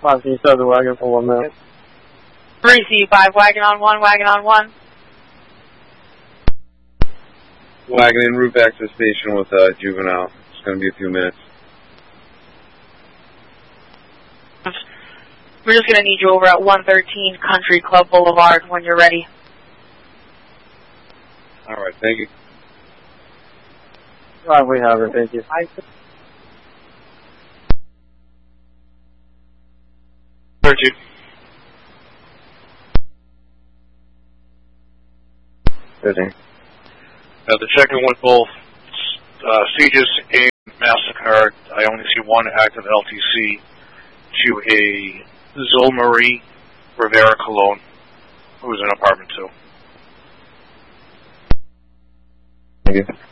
5, can you start the wagon for 1 minute? Receive 5, wagon on 1, wagon on 1. Wagon en route back to the station with Juvenile. It's going to be a few minutes. We're just going to need you over at 113 Country Club Boulevard when you're ready. All right, thank you. Right, we have it, thank you. Richard. The check-in with both Sieges and MasterCard. I only see one active LTC to a Zolmarie Rivera Cologne, who's in apartment 2. Thank you.